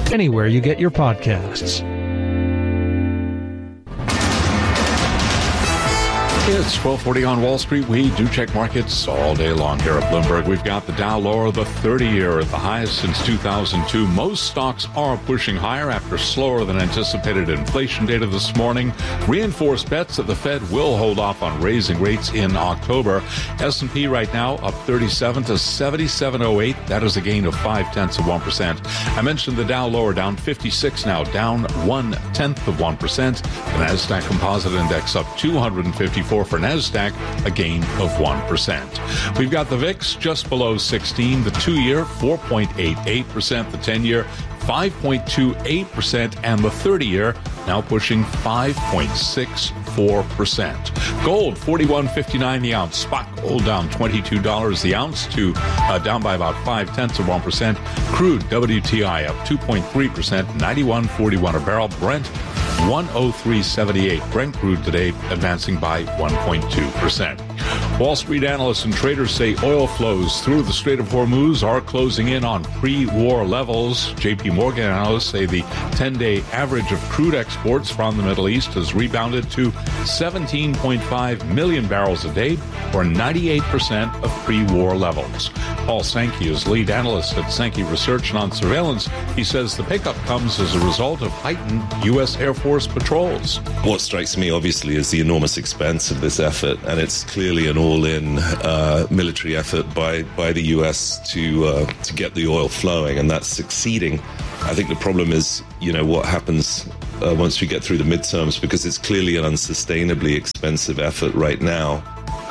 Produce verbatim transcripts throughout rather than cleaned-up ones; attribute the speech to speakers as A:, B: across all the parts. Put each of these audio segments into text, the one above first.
A: anywhere you get your podcasts.
B: It's twelve forty on Wall Street. We do check markets all day long here at Bloomberg. We've got the Dow lower, the thirty-year at the highest since two thousand two. Most stocks are pushing higher after slower than anticipated inflation data this morning. Reinforced bets that the Fed will hold off on raising rates in October. S and P right now up thirty-seven to seventy-seven oh eight. That is a gain of five-tenths of one percent. I mentioned the Dow lower, down fifty-six now, down one-tenth of one percent. The NASDAQ Composite Index up two hundred fifty-four for NASDAQ, a gain of one percent. We've got the V I X just below sixteen, the two-year four point eight eight percent, the ten-year five point two eight percent, and the thirty-year now pushing five point six four percent. Gold, forty-one fifty-nine the ounce. Spot gold down twenty-two dollars the ounce to uh, down by about five-tenths of one percent. Crude W T I up two point three percent, ninety-one forty-one a barrel. Brent, one oh three seventy-eight. Brent crude today advancing by one point two percent. Wall Street analysts and traders say oil flows through the Strait of Hormuz are closing in on pre-war levels. J P Morgan analysts say the ten-day average of crude exports from the Middle East has rebounded to seventeen point five million barrels a day, or ninety-eight percent of pre-war levels. Paul Sankey is lead analyst at Sankey Research, and on surveillance, he says the pickup comes as a result of heightened U S Air Force patrols.
C: What strikes me, obviously, is the enormous expense of this effort, and it's clearly an all-in uh, military effort by, by the U S to uh, to get the oil flowing, and that's succeeding. I think the problem is, you know, what happens uh, once we get through the midterms, because it's clearly an unsustainably expensive effort right now.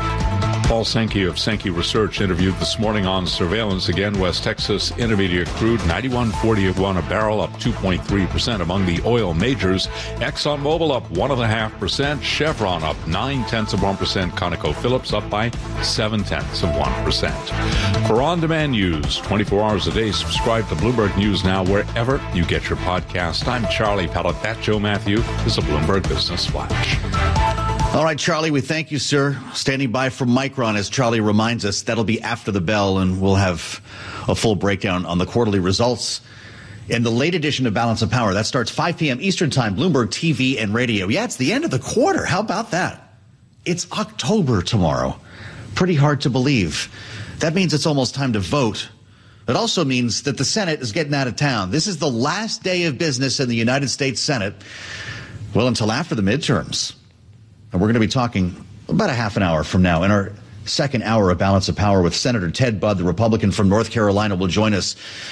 B: Paul Sankey of Sankey Research interviewed this morning on surveillance. Again, West Texas Intermediate crude, ninety-one forty-one a barrel, up two point three percent among the oil majors. ExxonMobil up one point five percent. Chevron up nine-tenths of one percent. ConocoPhillips up by seven-tenths of one percent. For on-demand news, twenty-four hours a day, subscribe to Bloomberg News Now wherever you get your podcast. I'm Charlie Pellet. That Joe Matthew is a Bloomberg Business Flash.
D: All right, Charlie, we thank you, sir. Standing by from Micron, as Charlie reminds us, that'll be after the bell, and we'll have a full breakdown on the quarterly results in the late edition of Balance of Power. That starts five p.m. Eastern Time, Bloomberg T V and radio. Yeah, it's the end of the quarter. How about that? It's October tomorrow. Pretty hard to believe. That means it's almost time to vote. It also means that the Senate is getting out of town. This is the last day of business in the United States Senate, well, until after the midterms. And we're going to be talking about a half an hour from now in our second hour of Balance of Power with Senator Ted Budd, the Republican from North Carolina, will join us.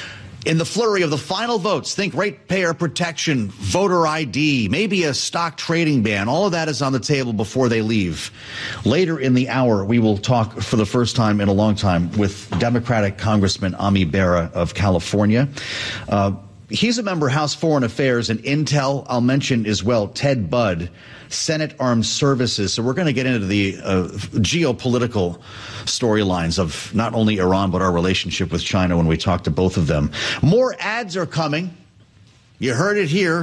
D: In the flurry of the final votes, think ratepayer protection, voter I D, maybe a stock trading ban. All of that is on the table before they leave. Later in the hour, we will talk for the first time in a long time with Democratic Congressman Ami Bera of California. Uh, he's a member of House Foreign Affairs and Intel. I'll mention as well Ted Budd, Senate Armed Services. So we're going to get into the uh, geopolitical storylines of not only Iran, but our relationship with China when we talk to both of them. More ads are coming. You heard it here.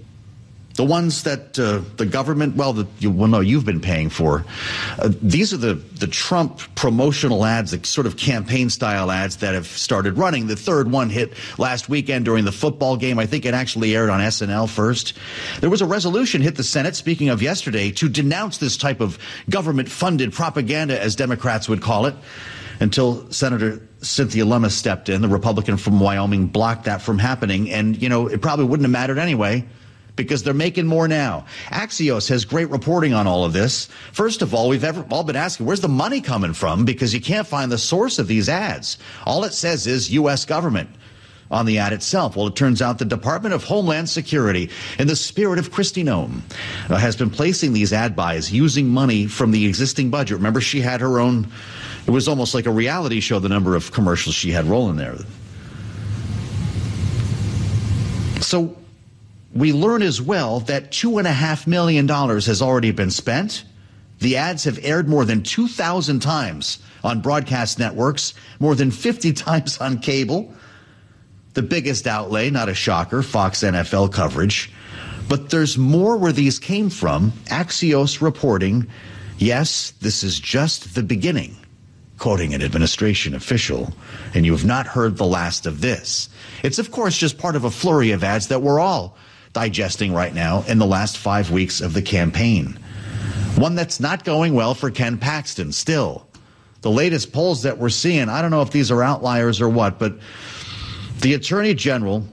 D: The ones that uh, the government, well, the, you, well, no, you've been paying for. Uh, these are the, the Trump promotional ads, the sort of campaign-style ads that have started running. The third one hit last weekend during the football game. I think it actually aired on S N L first. There was a resolution hit the Senate, speaking of yesterday, to denounce this type of government-funded propaganda, as Democrats would call it, until Senator Cynthia Lummis stepped in. The Republican from Wyoming blocked that from happening. And, you know, it probably wouldn't have mattered anyway, because they're making more now. Axios has great reporting on all of this. First of all, we've ever all been asking, where's the money coming from? Because you can't find the source of these ads. All it says is U S government on the ad itself. Well, it turns out the Department of Homeland Security, in the spirit of Kristi Noem, uh, has been placing these ad buys using money from the existing budget. Remember, she had her own, it was almost like a reality show, the number of commercials she had rolling there. So we learn as well that two and a half million dollars has already been spent. The ads have aired more than two thousand times on broadcast networks, more than fifty times on cable. The biggest outlay, not a shocker, Fox N F L coverage. But there's more where these came from. Axios reporting, yes, this is just the beginning. quoting an administration official, and you have not heard the last of this. It's, of course, just part of a flurry of ads that we're all digesting right now in the last five weeks of the campaign. One that's not going well for Ken Paxton still. The latest polls that we're seeing, I don't know if these are outliers or what, but the Attorney General,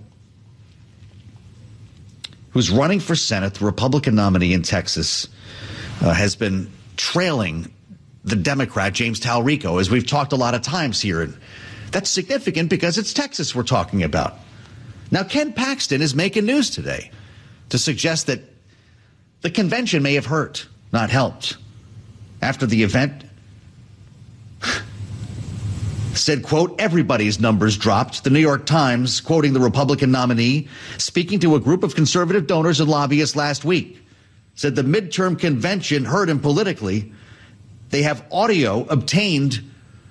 D: who's running for Senate, the Republican nominee in Texas, uh, has been trailing the Democrat, James Talrico, as we've talked a lot of times here. And that's significant because it's Texas we're talking about. Now, Ken Paxton is making news today to suggest that the convention may have hurt, not helped. After the event, said, quote, everybody's numbers dropped. The New York Times, quoting the Republican nominee, speaking to a group of conservative donors and lobbyists last week, said the midterm convention hurt him politically. They have audio obtained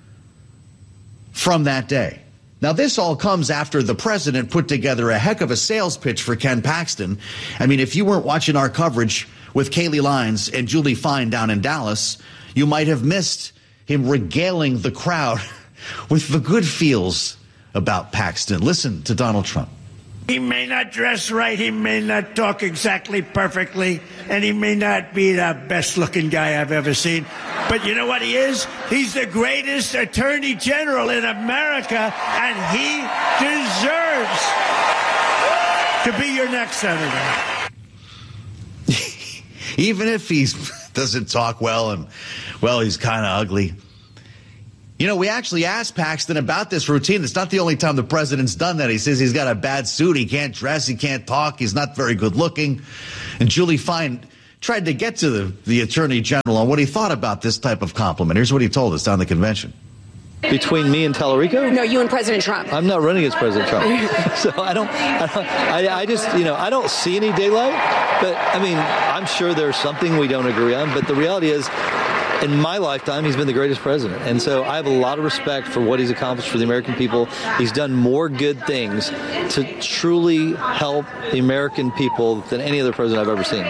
D: from that day. Now, this all comes after the president put together a heck of a sales pitch for Ken Paxton. I mean, if you weren't watching our coverage with Kaylee Lyons and Julie Fine down in Dallas, you might have missed him regaling the crowd with the good feels about Paxton. Listen to Donald Trump.
E: He may not dress right, he may not talk exactly perfectly, and he may not be the best-looking guy I've ever seen. But you know what he is? He's the greatest attorney general in America, and he deserves to be your next senator.
D: Even if he doesn't talk well and, well, he's kind of ugly. You know, we actually asked Paxton about this routine. It's not the only time the president's done that. He says he's got a bad suit. He can't dress. He can't talk. He's not very good looking. And Julie Fine tried to get to the, the attorney general on what he thought about this type of compliment. Here's what he told us down the convention.
F: Between me and Talarico?
G: No, you and President Trump.
F: I'm not running against President Trump. so I don't, I don't I, I just, you know, I don't see any daylight. But, I mean, I'm sure there's something we don't agree on. But the reality is, in my lifetime, he's been the greatest president. And so I have a lot of respect for what he's accomplished for the American people. He's done more good things to truly help the American people than any other president I've ever seen.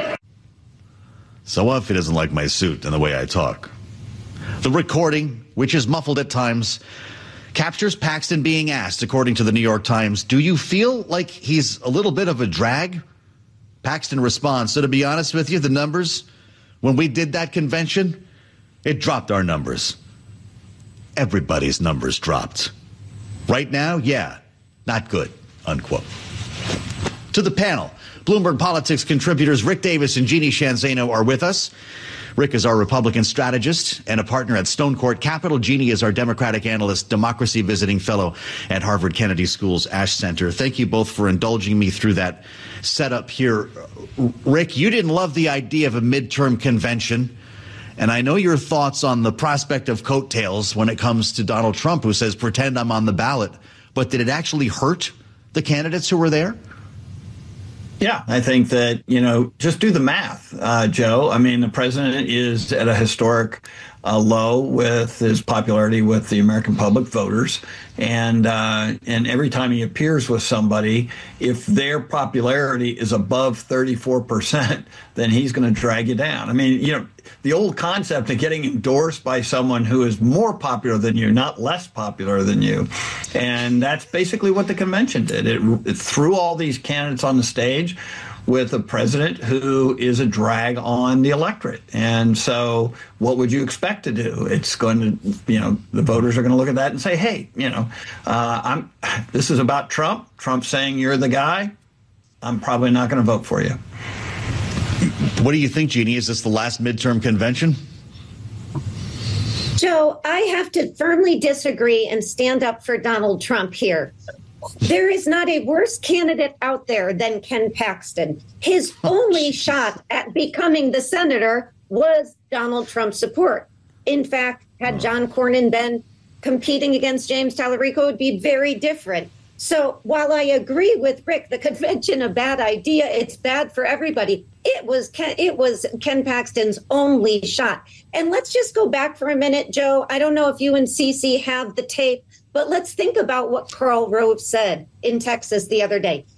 D: So what if he doesn't like my suit and the way I talk? The recording, which is muffled at times, captures Paxton being asked, according to the New York Times, do you feel like he's a little bit of a drag? Paxton responds, so to be honest with you, the numbers, when we did that convention, it dropped our numbers. Everybody's numbers dropped. Right now, yeah, not good, unquote. To the panel, Bloomberg Politics contributors Rick Davis and Jeannie Shanzano are with us. Rick is our Republican strategist and a partner at Stone Court Capital. Jeannie is our Democratic analyst, democracy visiting fellow at Harvard Kennedy School's Ash Center. Thank you both for indulging me through that setup here. Rick, you didn't love the idea of a midterm convention. And I know your thoughts on the prospect of coattails when it comes to Donald Trump, who says, pretend I'm on the ballot. But did it actually hurt the candidates who were there?
H: Yeah, I think that, you know, just do the math, uh, Joe. I mean, the president is at a historic uh, low with his popularity with the American public voters. And uh, and every time he appears with somebody, if their popularity is above thirty-four percent, then he's going to drag you down. I mean, you know, the old concept of getting endorsed by someone who is more popular than you, not less popular than you. And that's basically what the convention did. It, it threw all these candidates on the stage with a president who is a drag on the electorate. And so what would you expect to do? It's going to, you know, the voters are going to look at that and say, hey, you know, uh, I'm this is about Trump. Trump saying you're the guy. I'm probably not going to vote for you.
D: What do you think, Jeannie? Is this the last midterm convention?
I: Joe, I have to firmly disagree and stand up for Donald Trump here. There is not a worse candidate out there than Ken Paxton. His only shot at becoming the senator was Donald Trump's support. In fact, had John Cornyn been competing against James Talarico, it would be very different. So while I agree with Rick, the convention a bad idea, it's bad for everybody. It was Ken, it was Ken Paxton's only shot. And let's just go back for a minute, Joe. I don't know if you and Cece have the tape, but let's think about what Karl Rove said in Texas the other day.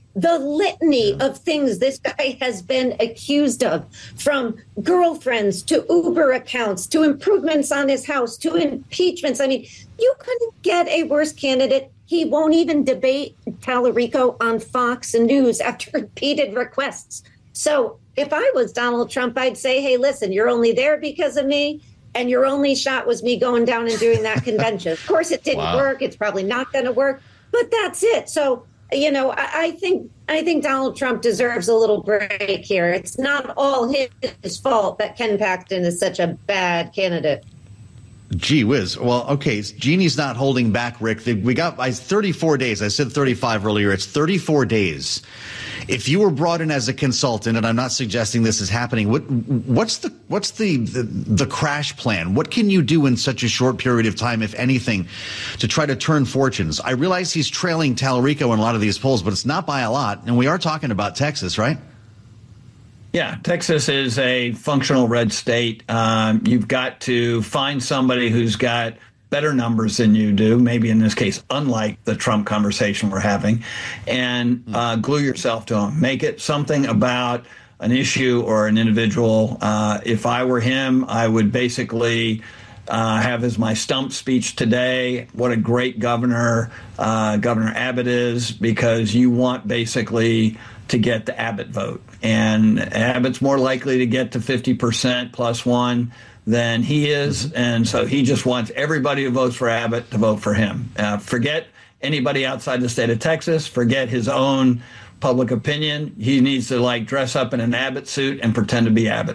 I: the litany of things this guy has been accused of, from girlfriends to Uber accounts to improvements on his house to impeachments. I mean, you couldn't get a worse candidate. He won't even debate Tallarico on Fox News after repeated requests. So if I was Donald Trump, I'd say, hey, listen, you're only there because of me. And your only shot was me going down and doing that convention. Of course, it didn't wow. work. It's probably not going to work. But that's it. So, you know, I, I think I think Donald Trump deserves a little break here. It's not all his, his fault that Ken Paxton is such a bad candidate.
D: Gee whiz. Well, okay, Jeannie's not holding back, Rick. We got I, thirty-four days. I said thirty-five earlier. It's thirty-four days. If you were brought in as a consultant, and I'm not suggesting this is happening, what what's the what's the, the the crash plan? What can you do in such a short period of time, if anything, to try to turn fortunes? I realize he's trailing Tallarico in a lot of these polls, but it's not by a lot. And we are talking about Texas, right?
H: Yeah, Texas is a functional red state. Um, you've got to find somebody who's got better numbers than you do, maybe in this case, unlike the Trump conversation we're having, and uh, glue yourself to them. Make it something about an issue or an individual. Uh, if I were him, I would basically uh, have as my stump speech today what a great governor uh, Governor Abbott is, because you want basically to get the Abbott vote. And Abbott's more likely to get to fifty percent plus one than he is. And so he just wants everybody who votes for Abbott to vote for him. Uh, forget anybody outside the state of Texas. Forget his own public opinion. He needs to, like, dress up in an Abbott suit and pretend to be Abbott.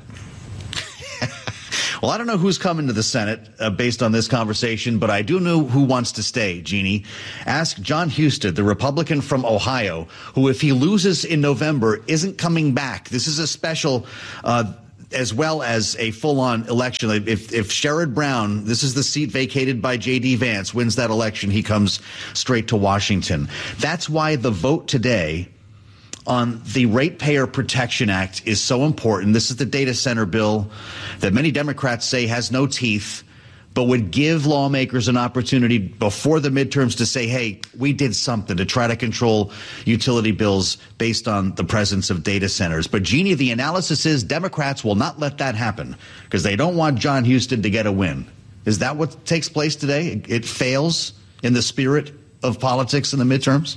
D: Well, I don't know who's coming to the Senate uh, based on this conversation, but I do know who wants to stay, Jeannie. Ask John Husted, the Republican from Ohio, who, if he loses in November, isn't coming back. This is a special, uh, as well as a full-on election. If, if Sherrod Brown, this is the seat vacated by J D. Vance, wins that election, he comes straight to Washington. That's why the vote today on the Ratepayer Protection Act is so important. This is the data center bill that many Democrats say has no teeth, but would give lawmakers an opportunity before the midterms to say, hey, we did something to try to control utility bills based on the presence of data centers. But, Jeannie, the analysis is Democrats will not let that happen because they don't want John Husted to get a win. Is that what takes place today? It, it fails in the spirit of politics in the midterms?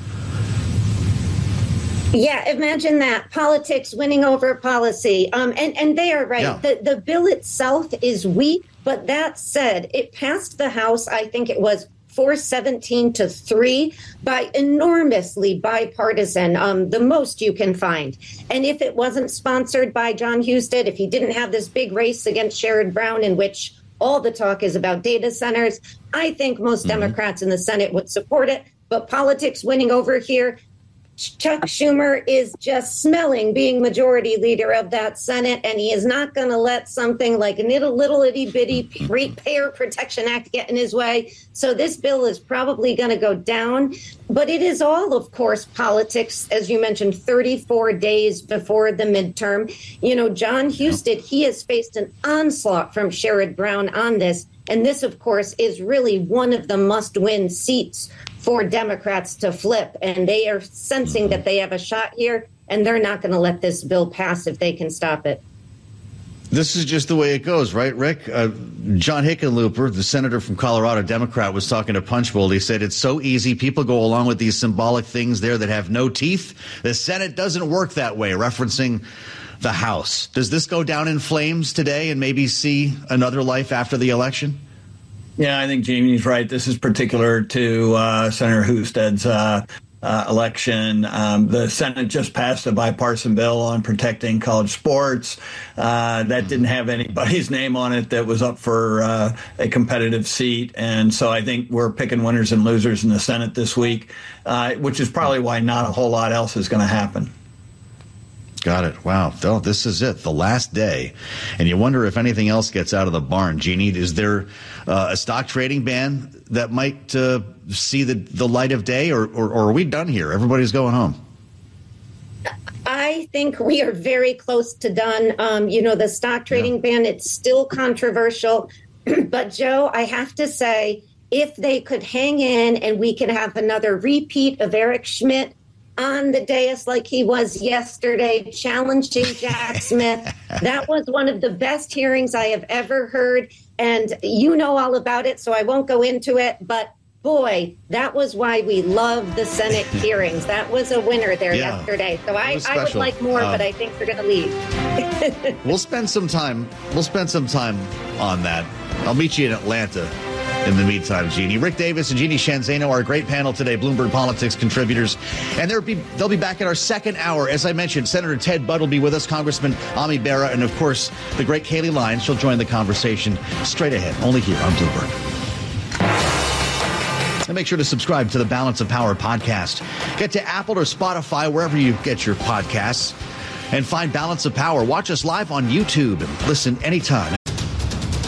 I: Yeah, imagine that. Politics winning over policy. Um, and, and they are right. Yeah. The, the bill itself is weak, but that said, it passed the House, I think it was four seventeen to three, by enormously bipartisan, um, the most you can find. And if it wasn't sponsored by John Husted, if he didn't have this big race against Sherrod Brown in which all the talk is about data centers, I think most mm-hmm. Democrats in the Senate would support it. But politics winning over here, Chuck Schumer is just smelling being majority leader of that Senate, and he is not going to let something like a little, little itty bitty Ratepayer Protection Act get in his way. So this bill is probably going to go down. But it is all, of course, politics, as you mentioned, thirty-four days before the midterm. You know, John Husted, he has faced an onslaught from Sherrod Brown on this. And this, of course, is really one of the must-win seats for Democrats to flip. And they are sensing that they have a shot here, and they're not going to let this bill pass if they can stop it.
D: This is just the way it goes, right, Rick? Uh, John Hickenlooper, the senator from Colorado, Democrat, was talking to Punchbowl. He said it's so easy. People go along with these symbolic things there that have no teeth. The Senate doesn't work that way, referencing the House. Does this go down in flames today and maybe see another life after the election?
H: Yeah, I think Jamie's right. This is particular to uh, Senator Husted's uh, uh, election. Um, the Senate just passed a bipartisan bill on protecting college sports. Uh, that didn't have anybody's name on it that was up for uh, a competitive seat. And so I think we're picking winners and losers in the Senate this week, uh, which is probably why not a whole lot else is going to happen.
D: Got it. Wow. Oh, this is it. The last day. And you wonder if anything else gets out of the barn. Jeannie, is there uh, a stock trading ban that might uh, see the, the light of day, or, or, or are we done here? Everybody's going home.
I: I think we are very close to done. Um, you know, the stock trading yeah. ban, it's still controversial. But, Joe, I have to say, if they could hang in and we can have another repeat of Eric Schmidt, on the dais like he was yesterday, challenging Jack Smith. That was one of the best hearings I have ever heard. And you know all about it, so I won't go into it. But boy, that was why we love the Senate hearings. That was a winner there yeah, yesterday. So I, I would like more, uh, but I think they're going to leave.
D: We'll spend some time. We'll spend some time on that. I'll meet you in Atlanta. In the meantime, Jeannie. Rick Davis and Jeannie Shanzano, our great panel today, Bloomberg Politics contributors. And they'll be, they'll be back in our second hour. As I mentioned, Senator Ted Budd will be with us, Congressman Ami Bera, and, of course, the great Kayleigh Lyons. She'll join the conversation straight ahead, only here on Bloomberg. And make sure to subscribe to the Balance of Power podcast. Get to Apple or Spotify, wherever you get your podcasts, and find Balance of Power. Watch us live on YouTube and listen anytime.